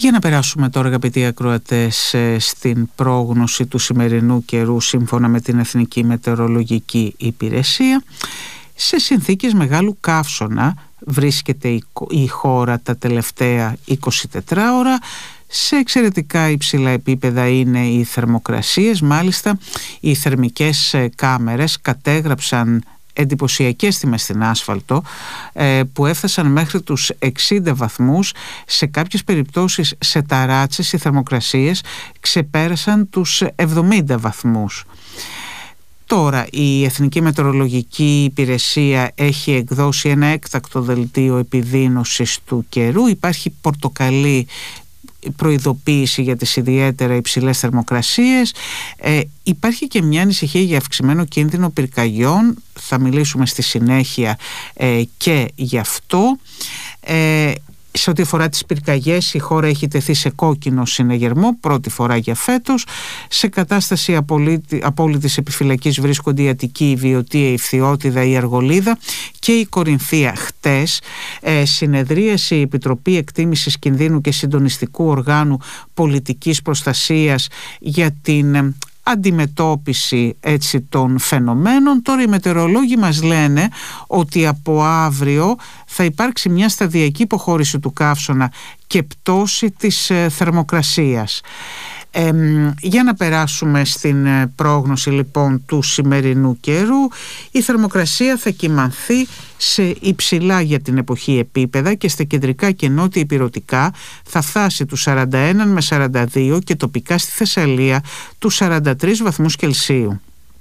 Για να περάσουμε τώρα, αγαπητοί ακροατές, στην πρόγνωση του σημερινού καιρού σύμφωνα με την Εθνική Μετεωρολογική Υπηρεσία. Σε συνθήκες μεγάλου καύσωνα βρίσκεται η χώρα τα τελευταία 24 ώρα. Σε εξαιρετικά υψηλά επίπεδα είναι οι θερμοκρασίες. Μάλιστα, οι θερμικές κάμερες κατέγραψαν εντυπωσιακές τιμές στην άσφαλτο που έφτασαν μέχρι τους 60 βαθμούς. Σε κάποιες περιπτώσεις σε ταράτσες οι θερμοκρασίες ξεπέρασαν τους 70 βαθμούς. Τώρα η Εθνική Μετεωρολογική Υπηρεσία έχει εκδώσει ένα έκτακτο δελτίο επιδείνωσης του καιρού. Υπάρχει πορτοκαλί προειδοποίηση για τις ιδιαίτερα υψηλές θερμοκρασίες. Υπάρχει και μια ανησυχία για αυξημένο κίνδυνο πυρκαγιών. Θα μιλήσουμε στη συνέχεια και γι' αυτό. Σε ό,τι αφορά τις πυρκαγιές, η χώρα έχει τεθεί σε κόκκινο συναγερμό πρώτη φορά για φέτος. Σε κατάσταση απόλυτης επιφυλακής βρίσκονται η Αττική, η Βιωτία, η Φθιώτιδα, η Αργολίδα και η Κορινθία. Χτες συνεδρίασε η Επιτροπή Εκτίμησης Κινδύνου και Συντονιστικού Οργάνου Πολιτικής Προστασίας για την αντιμετώπιση των φαινομένων. Τώρα οι μετεωρολόγοι μας λένε ότι από αύριο θα υπάρξει μια σταδιακή υποχώρηση του καύσωνα και πτώση της θερμοκρασίας. Για να περάσουμε στην πρόγνωση λοιπόν του σημερινού καιρού. Η θερμοκρασία θα κυμανθεί σε υψηλά για την εποχή επίπεδα και στα κεντρικά και νότια ηπειρωτικά θα φτάσει τους 41 με 42 και τοπικά στη Θεσσαλία τους 43 βαθμούς Κελσίου.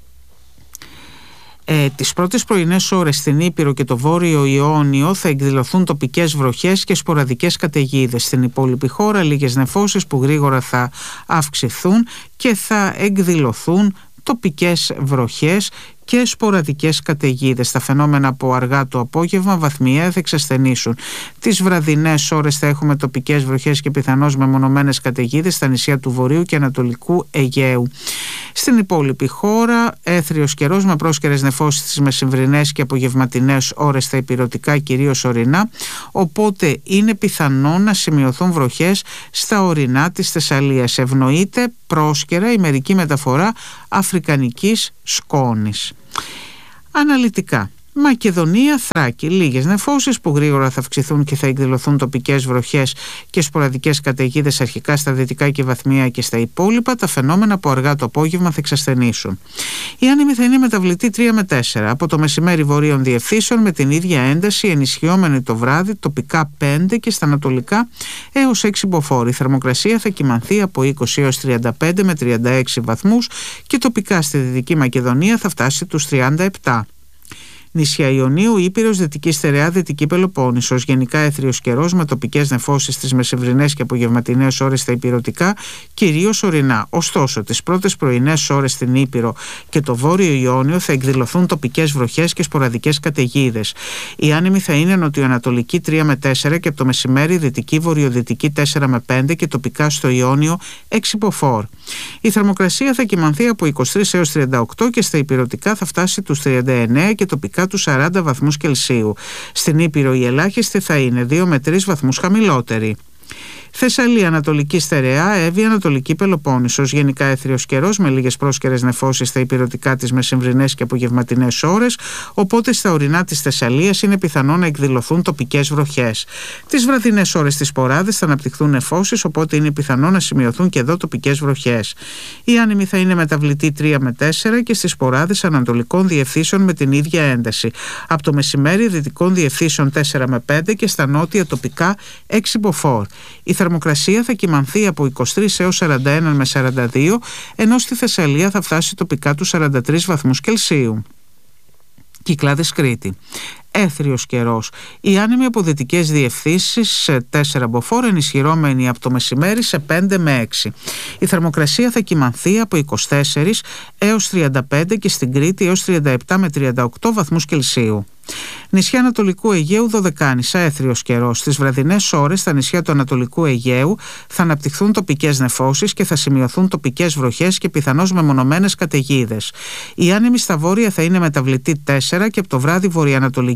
Τις πρώτες πρωινές ώρες στην Ήπειρο και το Βόρειο Ιόνιο θα εκδηλωθούν τοπικές βροχές και σποραδικές καταιγίδες. Στην υπόλοιπη χώρα λίγες νεφώσεις που γρήγορα θα αυξηθούν και θα εκδηλωθούν τοπικές βροχές και σποραδικές καταιγίδες. Τα φαινόμενα από αργά το απόγευμα βαθμιαία θα εξασθενήσουν. Τις βραδινές ώρες θα έχουμε τοπικές βροχές και πιθανώς μεμονωμένες καταιγίδες στα νησιά του Βορείου και Ανατολικού Αιγαίου. Στην υπόλοιπη χώρα έθριος καιρός με πρόσκαιρες νεφώσεις στις μεσημβρινές και απογευματινές ώρες στα ηπειρωτικά, κυρίως ορεινά, οπότε είναι πιθανό να σημειωθούν βροχές στα ορεινά της Θεσσαλίας. Ευνοείται πρόσκαιρα η μερική μεταφορά αφρικανικής σκόνης. Αναλυτικά. Μακεδονία, Θράκη, λίγες νεφώσεις που γρήγορα θα αυξηθούν και θα εκδηλωθούν τοπικές βροχές και σποραδικές καταιγίδες αρχικά στα δυτικά και βαθμία και στα υπόλοιπα. Τα φαινόμενα που αργά το απόγευμα θα εξασθενήσουν. Η άνεμη θα είναι μεταβλητή 3 με 4. Από το μεσημέρι βορείων διευθύνσεων με την ίδια ένταση, ενισχυόμενη το βράδυ, τοπικά 5 και στα ανατολικά έως 6 μποφόρ. Η θερμοκρασία θα κυμανθεί από 20 έως 35 με 36 βαθμούς και τοπικά στη Δυτική Μακεδονία θα φτάσει τους 37. Νησιά Ιωνίου, Ήπειρος, Δυτική Στερεά, Δυτική Πελοπόννησος. Γενικά έθριος καιρός με τοπικές νεφώσεις στις μεσημβρινές και απογευματινές ώρες στα ηπειρωτικά, κυρίως ορεινά. Ωστόσο, τις πρώτες πρωινές ώρες στην Ήπειρο και το Βόρειο Ιόνιο θα εκδηλωθούν τοπικές βροχές και σποραδικές καταιγίδες. Η άνεμη θα είναι νοτιοανατολική 3 με 4 και από το μεσημέρι δυτική βορειοδυτική 4 με 5 και τοπικά στο Ιόνιο 6 μποφόρ. Η θερμοκρασία θα κυμανθεί από 23 έως 38 και στα ηπειρωτικά θα φτάσει τους 39 και τοπικά τους 40 βαθμούς Κελσίου. Στην Ήπειρο η ελάχιστη θα είναι 2 με 3 βαθμούς χαμηλότερη. Θεσσαλία, Ανατολική Στερεά, Εύβοια, Ανατολική Πελοπόννησος. Γενικά έθριος καιρός με λίγες πρόσκαιρες νεφώσεις στα ηπειρωτικά τις μεσημβρινές και απογευματινές ώρες, οπότε στα ορεινά της Θεσσαλίας είναι πιθανό να εκδηλωθούν τοπικές βροχές. Τις βραδινές ώρες της Ποράδες θα αναπτυχθούν νεφώσεις, οπότε είναι πιθανό να σημειωθούν και εδώ τοπικές βροχές. Η άνεμη θα είναι μεταβλητή 3 με 4 και στις Ποράδες ανατολικών διευθύνσεων με την ίδια ένταση. Από το μεσημέρι δυτικών διευθύνσεων 4 με 5 και στα νότια τοπικά 6 μποφόρ. Η θερμοκρασία θα κυμανθεί από 23 έως 41 με 42, ενώ στη Θεσσαλία θα φτάσει τοπικά τους 43 βαθμούς Κελσίου. Κυκλάδες, Κρήτη. Έθριος καιρός. Οι άνεμοι από δυτικές διευθύνσεις σε 4 μποφόρ, ενισχυρώμενοι από το μεσημέρι σε 5 με 6. Η θερμοκρασία θα κυμανθεί από 24 έως 35 και στην Κρήτη έως 37 με 38 βαθμούς Κελσίου. Νησιά Ανατολικού Αιγαίου, Δωδεκάνησα, έθριος καιρός. Στις βραδινές ώρες στα νησιά του Ανατολικού Αιγαίου θα αναπτυχθούν τοπικές νεφώσεις και θα σημειωθούν τοπικές βροχές και πιθανώς μεμονωμένες καταιγίδες. Η άνεμη στα βόρεια θα είναι μεταβλητή 4 και από το βράδυ βορειοανατολική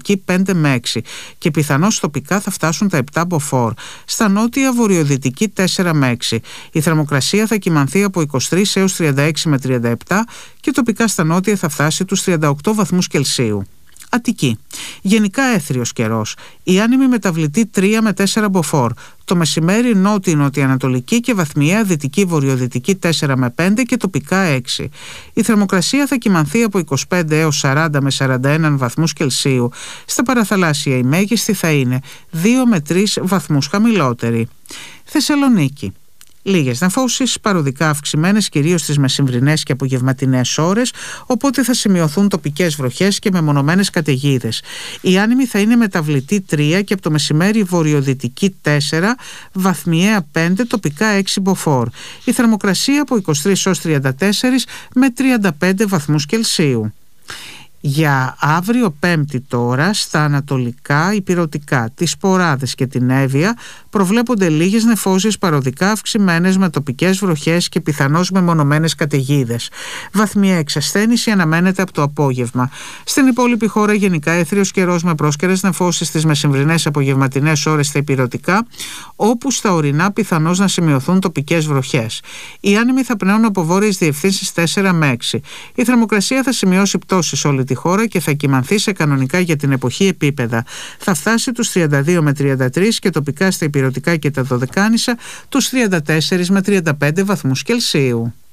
ανατολική 5 με 6 και πιθανώς τοπικά θα φτάσουν τα 7 μποφόρ. Στα νότια βορειοδυτική 4 με 6. Η θερμοκρασία θα κυμανθεί από 23 έως 36 με 37 και τοπικά στα νότια θα φτάσει τους 38 βαθμούς Κελσίου. Αττική. Γενικά έθριος καιρός. Η άνεμη μεταβλητή 3 με 4 μποφόρ. Το μεσημέρι νότιο-νοτιοανατολική και βαθμιαία δυτική-βορειοδυτική 4 με 5 και τοπικά 6. Η θερμοκρασία θα κυμανθεί από 25 έως 40 με 41 βαθμούς Κελσίου. Στα παραθαλάσσια η μέγιστη θα είναι 2 με 3 βαθμούς χαμηλότερη. Θεσσαλονίκη. Λίγες νεφώσεις, παροδικά αυξημένες κυρίως στις μεσημβρινές και απογευματινές ώρες, οπότε θα σημειωθούν τοπικές βροχές και μεμονωμένες καταιγίδες. Η άνεμη θα είναι μεταβλητή 3 και από το μεσημέρι βορειοδυτική 4, βαθμιαία 5, τοπικά 6 μποφόρ. Η θερμοκρασία από 23 έως 34 με 35 βαθμούς Κελσίου. Για αύριο Πέμπτη τώρα, στα ανατολικά, ηπειρωτικά, τις Ποράδες και την Εύβοια προβλέπονται λίγες νεφώσεις παροδικά αυξημένες με τοπικές βροχές και πιθανώς μεμονωμένες καταιγίδες. Βαθμιαία εξασθένηση αναμένεται από το απόγευμα. Στην υπόλοιπη χώρα γενικά έθριος καιρός με πρόσκαιρες νεφώσεις στις μεσημβρινές απογευματινές ώρες στα ηπειρωτικά, όπου στα ορεινά πιθανώς να σημειωθούν τοπικές βροχές. Οι άνεμοι θα πνέουν από βόρειες διευθύνσεις 4 με 6. Η θερμοκρασία θα σημειώσει πτώσεις όλη τη χώρα και θα κυμανθεί σε κανονικά για την εποχή επίπεδα. Θα φτάσει τους 32 με 33 και τοπικά στα ηπειρωτικά και τα Δωδεκάνησα τους 34 με 35 βαθμούς Κελσίου.